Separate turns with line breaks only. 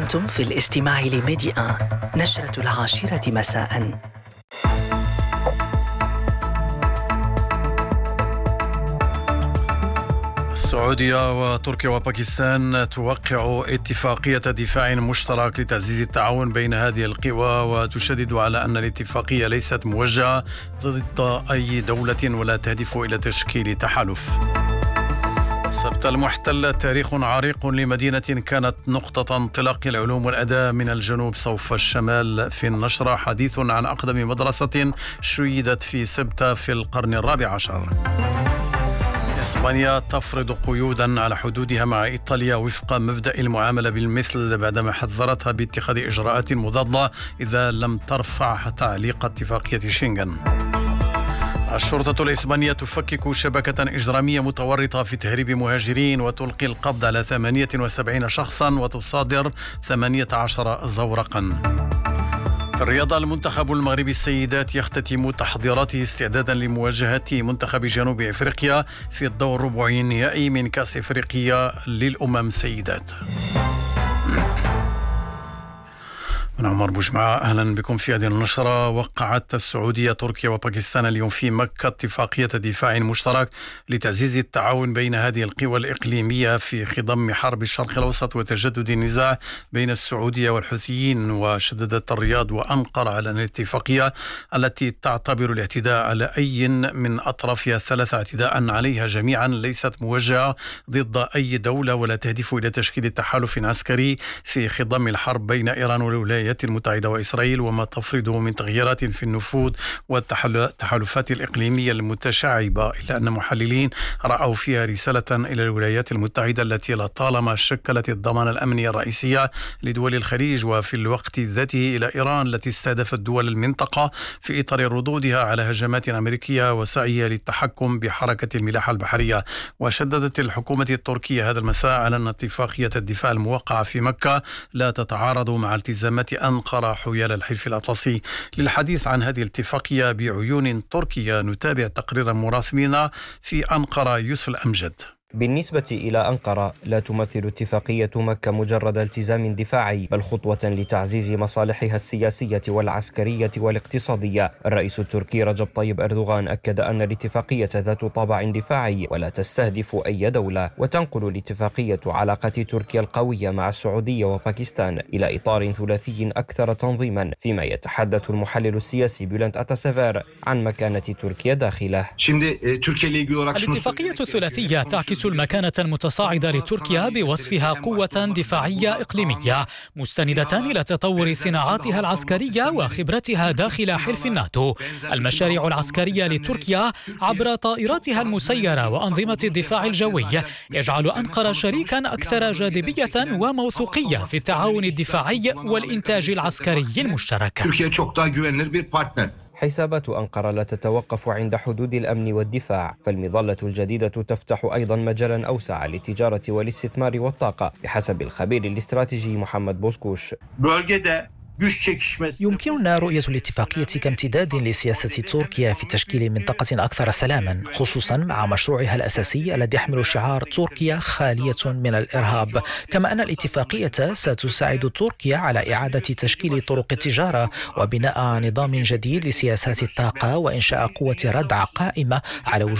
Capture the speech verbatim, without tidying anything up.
أنتم في الاستماع لميدي آن نشرة العاشرة مساء.
السعودية وتركيا وباكستان توقع اتفاقية دفاع مشترك لتعزيز التعاون بين هذه القوى، وتشدد على أن الاتفاقية ليست موجهة ضد أي دولة ولا تهدف إلى تشكيل تحالف. السبت المحتل تاريخ عريق لمدينة كانت نقطة انطلاق العلوم والأداء من الجنوب صوف الشمال. في النشرة حديث عن أقدم مدرسة شيدت في سبتة في القرن الرابع عشر. إسبانيا تفرض قيودا على حدودها مع إيطاليا وفق مبدأ المعاملة بالمثل، بعدما حذرتها باتخاذ إجراءات مضادة إذا لم ترفع تعليق اتفاقية شنغن. الشرطة الإسبانية تفكك شبكة إجرامية متورطة في تهريب مهاجرين وتلقي القبض على ثمانية وسبعين شخصا وتصادر ثمانية عشر زورقا. في الرياضة، المنتخب المغربي السيدات يختتم تحضيراته استعدادا لمواجهة منتخب جنوب أفريقيا في الدور ربع النهائي من كأس أفريقيا للأمم السيدات. من عمر بوجمعة، أهلا بكم في هذه النشرة. وقعت السعودية تركيا وباكستان اليوم في مكة اتفاقية دفاع مشترك لتعزيز التعاون بين هذه القوى الإقليمية في خضم حرب الشرق الأوسط وتجدد النزاع بين السعودية والحوثيين. وشددت الرياض وأنقرة على أن الاتفاقية التي تعتبر الاعتداء على أي من أطرافها الثلاثة اعتداء عليها جميعا ليست موجهة ضد أي دولة ولا تهدف إلى تشكيل تحالف عسكري في خضم الحرب بين إيران والولايات المتحدة وإسرائيل، وما تفرضه من تغييرات في النفوذ والتحالفات الإقليمية المتشعبة، إلا أن محللين رأوا فيها رسالة إلى الولايات المتحدة التي لطالما شكلت الضمان الأمني الرئيسية لدول الخليج، وفي الوقت ذاته إلى إيران التي استهدفت دول المنطقة في إطار ردودها على هجمات أمريكية وسعيها للتحكم بحركة الملاحة البحرية. وشددت الحكومة التركية هذا المساء على أن اتفاقية الدفاع الموقعة في مكة لا تتعارض مع التزامات أنقرة حيال الحلف الأطلسي. للحديث عن هذه الاتفاقية بعيون تركية نتابع تقرير مراسلنا في أنقرة يوسف الأمجد.
بالنسبة إلى أنقرة، لا تمثل اتفاقية مكة مجرد التزام دفاعي، بل خطوة لتعزيز مصالحها السياسية والعسكرية والاقتصادية. الرئيس التركي رجب طيب أردوغان أكد أن الاتفاقية ذات طابع دفاعي ولا تستهدف أي دولة، وتنقل الاتفاقية علاقة تركيا القوية مع السعودية وباكستان إلى إطار ثلاثي أكثر تنظيما، فيما يتحدث المحلل السياسي بولند أتاسيفر عن مكانة تركيا داخله.
الاتفاقية الثلاثية تعكس المكانة المتصاعدة لتركيا بوصفها قوة دفاعية إقليمية مستندة إلى تطور صناعاتها العسكرية وخبرتها داخل حلف الناتو. المشاريع العسكرية لتركيا عبر طائراتها المسيرة وأنظمة الدفاع الجوي يجعل أنقرة شريكا أكثر جاذبية وموثوقية في التعاون الدفاعي والإنتاج العسكري المشترك.
حسابات أنقرة لا تتوقف عند حدود الأمن والدفاع، فالمظلة الجديدة تفتح أيضا مجالا أوسع للتجارة والاستثمار والطاقة، بحسب الخبير الاستراتيجي محمد بوسكوش.
يمكننا رؤية الاتفاقية كامتداد لسياسة تركيا في تشكيل منطقة أكثر سلاما، خصوصا مع مشروعها الأساسي الذي يحمل شعار تركيا خالية من الإرهاب. كما أن الاتفاقية ستساعد تركيا على إعادة تشكيل طرق التجارة وبناء نظام جديد لسياسات الطاقة وإنشاء قوة ردع قائمة على وجود